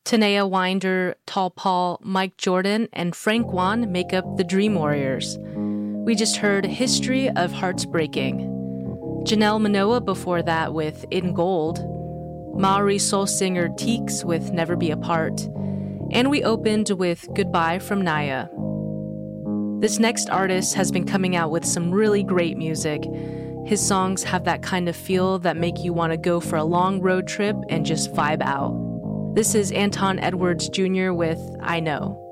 Tanea Winder, Tall Paul, Mike Jordan, and Frank Wan make up the Dream Warriors. We just heard History of Hearts Breaking. Janelle Manoa before that with In Gold. Maori soul singer Teeks with Never Be Apart. And we opened with Goodbye from Naya. This next artist has been coming out with some really great music. His songs have that kind of feel that make you want to go for a long road trip and just vibe out. This is Anton Edwards Jr. with I Know.